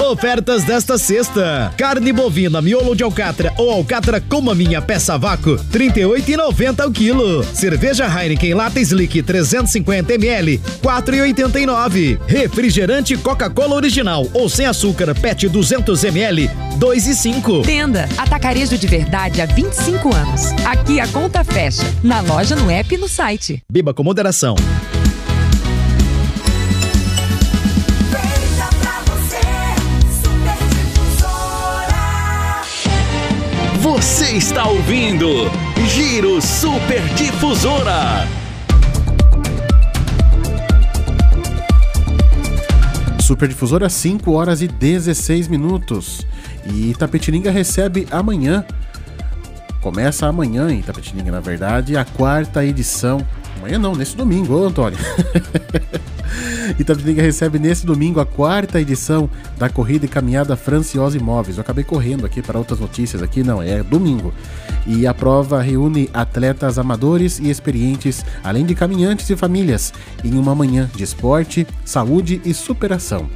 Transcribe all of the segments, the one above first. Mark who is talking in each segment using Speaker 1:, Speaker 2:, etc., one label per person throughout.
Speaker 1: Ofertas desta sexta: carne bovina, miolo de alcatra ou alcatra como a minha peça a vácuo, R$ 38,90 o quilo. Cerveja Heineken Lata Slick 350 ml, R$ 4,89. Refrigerante Coca-Cola original ou sem açúcar PET 200 ml, R$ 2,05.
Speaker 2: Tenda Atacarejo de Verdade há 25 anos. Aqui a conta fecha. Na loja, no app e no site.
Speaker 1: Beba com moderação.
Speaker 3: Você está ouvindo Giro Super Difusora.
Speaker 4: Super Difusora, 5 horas e 16 minutos. E Itapetininga recebe amanhã. Começa amanhã em Itapetininga, na verdade, a 4ª edição. Amanhã não, nesse domingo, ô Antônio. Itapetininga recebe nesse domingo a 4ª edição da Corrida e Caminhada Franciose Imóveis. Eu acabei correndo aqui para outras notícias aqui, não, é domingo. E a prova reúne atletas amadores e experientes, além de caminhantes e famílias, em uma manhã de esporte, saúde e superação.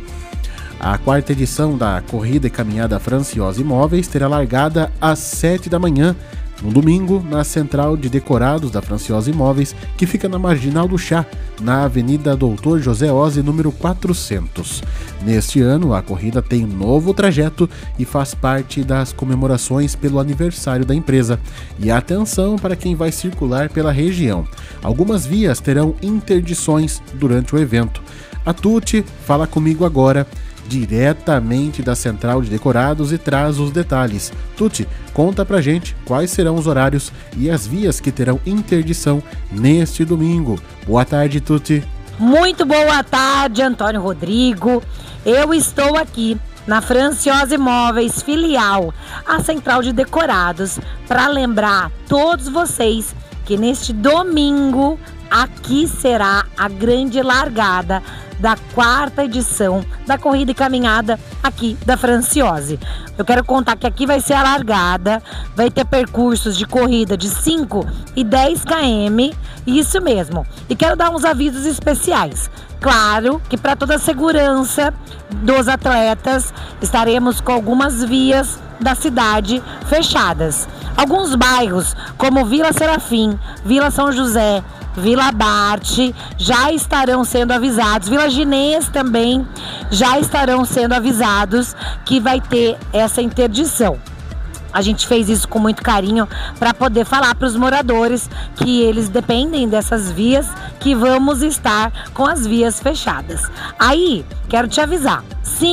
Speaker 4: A 4ª edição da Corrida e Caminhada Franciose Imóveis terá largada às 7 da manhã, no domingo, na Central de Decorados da Franciose Imóveis, que fica na Marginal do Chá, na Avenida Doutor José Ozzi, número 400. Neste ano, a corrida tem novo trajeto e faz parte das comemorações pelo aniversário da empresa. E atenção para quem vai circular pela região. Algumas vias terão interdições durante o evento. A Tuti fala comigo agora, diretamente da Central de Decorados, e traz os detalhes. Tuti, conta pra gente quais serão os horários e as vias que terão interdição neste domingo. Boa tarde, Tuti.
Speaker 5: Muito boa tarde, Antônio Rodrigo. Eu estou aqui na Franciose Imóveis, filial à Central de Decorados, para lembrar todos vocês que neste domingo aqui será a grande largada da 4ª edição da Corrida e Caminhada aqui da Franciose. Eu quero contar que aqui vai ser a largada, vai ter percursos de corrida de 5 e 10 km, isso mesmo. E quero dar uns avisos especiais. Claro que para toda a segurança dos atletas, estaremos com algumas vias da cidade fechadas. Alguns bairros, como Vila Serafim, Vila São José, Vila Bart, já estarão sendo avisados. Vila Ginês também já estarão sendo avisados que vai ter essa interdição. A gente fez isso com muito carinho para poder falar para os moradores que eles dependem dessas vias, que vamos estar com as vias fechadas. Aí, quero te avisar,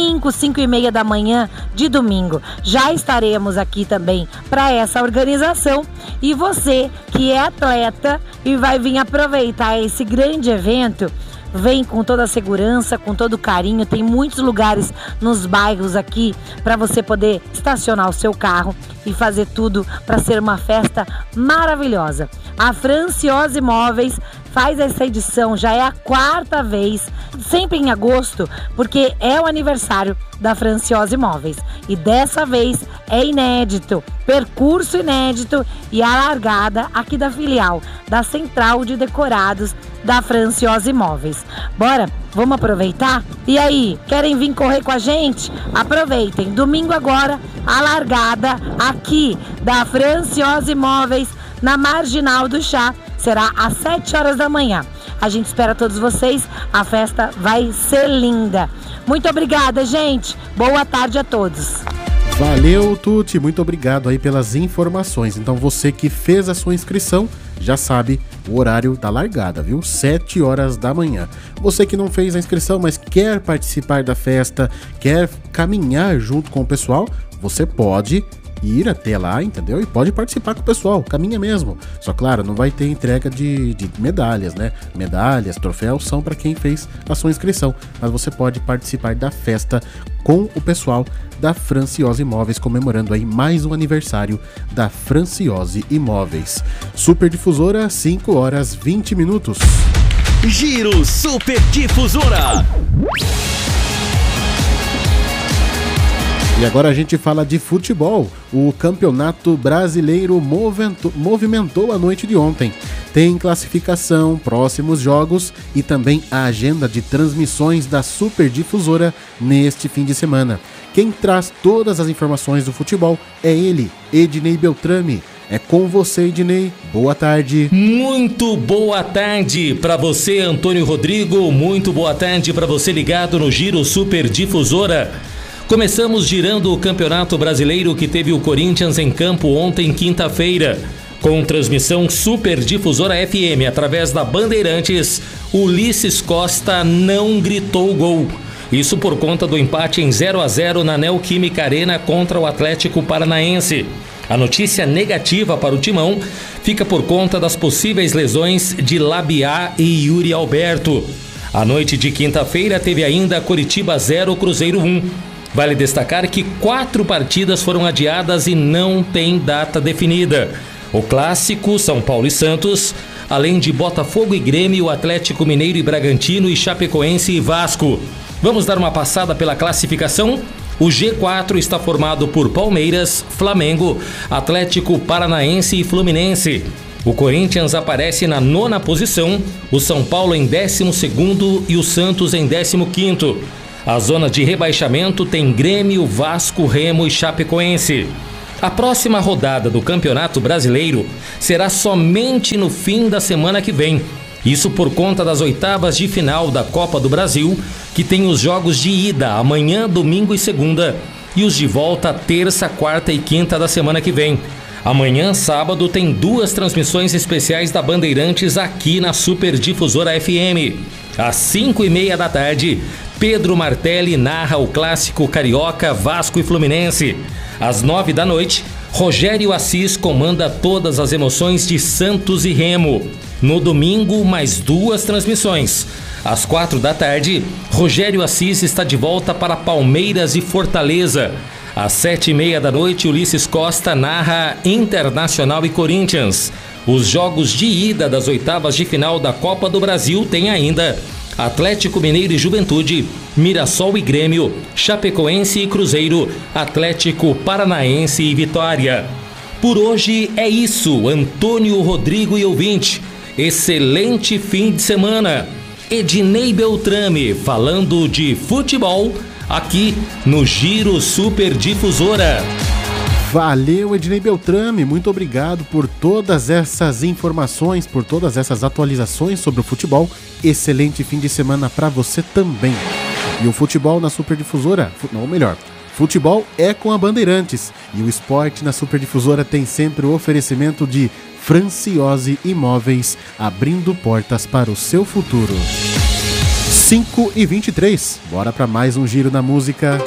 Speaker 5: 5h da manhã de domingo, já estaremos aqui também para essa organização. E você que é atleta e vai vir aproveitar esse grande evento, vem com toda a segurança, com todo o carinho. Tem muitos lugares nos bairros aqui para você poder estacionar o seu carro e fazer tudo para ser uma festa maravilhosa. A Franciose Imóveis faz essa edição, já é a 4ª vez, sempre em agosto, porque é o aniversário da Franciose Imóveis. E dessa vez é inédito, percurso inédito e a largada aqui da filial da Central de Decorados da Franciose Imóveis. Bora, vamos aproveitar? E aí, querem vir correr com a gente? Aproveitem, domingo agora, a largada aqui da Franciose Imóveis na Marginal do Chá, será às 7 horas da manhã. A gente espera todos vocês, a festa vai ser linda. Muito obrigada, gente. Boa tarde a todos.
Speaker 4: Valeu, Tuti, muito obrigado aí pelas informações. Então você que fez a sua inscrição já sabe o horário da largada, viu? 7 horas da manhã. Você que não fez a inscrição, mas quer participar da festa, quer caminhar junto com o pessoal, você pode ir até lá, entendeu? E pode participar com o pessoal, caminha mesmo. Só claro, não vai ter entrega de medalhas, né? Medalhas, troféus são para quem fez a sua inscrição, mas você pode participar da festa com o pessoal da Franciose Imóveis, comemorando aí mais um aniversário da Franciose Imóveis. Super Difusora, 5 horas 20 minutos.
Speaker 3: Giro Super Difusora.
Speaker 4: E agora a gente fala de futebol. O Campeonato Brasileiro movimentou a noite de ontem. Tem classificação, próximos jogos e também a agenda de transmissões da Super Difusora neste fim de semana. Quem traz todas as informações do futebol é ele, Ednei Beltrame. É com você, Ednei. Boa tarde.
Speaker 6: Muito boa tarde para você, Antônio Rodrigo. Muito boa tarde para você ligado no Giro Super Difusora. Começamos girando o Campeonato Brasileiro que teve o Corinthians em campo ontem, quinta-feira. Com transmissão Super Difusora FM através da Bandeirantes, Ulisses Costa não gritou gol. Isso por conta do empate em 0-0 na Neoquímica Arena contra o Atlético Paranaense. A notícia negativa para o Timão fica por conta das possíveis lesões de Labiá e Yuri Alberto. A noite de quinta-feira teve ainda Coritiba 0, Cruzeiro 1. Vale destacar que 4 partidas foram adiadas e não tem data definida. O clássico, São Paulo e Santos, além de Botafogo e Grêmio, Atlético Mineiro e Bragantino e Chapecoense e Vasco. Vamos dar uma passada pela classificação? O G4 está formado por Palmeiras, Flamengo, Atlético Paranaense e Fluminense. O Corinthians aparece na 9ª posição, o São Paulo em 12º e o Santos em 15º. A zona de rebaixamento tem Grêmio, Vasco, Remo e Chapecoense. A próxima rodada do Campeonato Brasileiro será somente no fim da semana que vem. Isso por conta das oitavas de final da Copa do Brasil, que tem os jogos de ida amanhã, domingo e segunda, e os de volta terça, quarta e quinta da semana que vem. Amanhã, sábado, tem 2 transmissões especiais da Bandeirantes aqui na Super Difusora FM. Às 5:30 da tarde, Pedro Martelli narra o clássico carioca Vasco e Fluminense. Às 9 da noite, Rogério Assis comanda todas as emoções de Santos e Remo. No domingo, mais 2 transmissões. Às 4 da tarde, Rogério Assis está de volta para Palmeiras e Fortaleza. Às 7:30 da noite, Ulisses Costa narra Internacional e Corinthians. Os jogos de ida das oitavas de final da Copa do Brasil têm ainda Atlético Mineiro e Juventude, Mirassol e Grêmio, Chapecoense e Cruzeiro, Atlético Paranaense e Vitória. Por hoje é isso, Antônio Rodrigo e ouvinte. Excelente fim de semana. Ednei Beltrame falando de futebol aqui no Giro Super Difusora.
Speaker 4: Valeu, Ednei Beltrame, muito obrigado por todas essas informações, por todas essas atualizações sobre o futebol. Excelente fim de semana para você também. E o futebol na Super Difusora, ou melhor, futebol é com a Bandeirantes. E o esporte na Super Difusora tem sempre o oferecimento de Franciose Imóveis, abrindo portas para o seu futuro. 5:23, bora para mais um giro na música.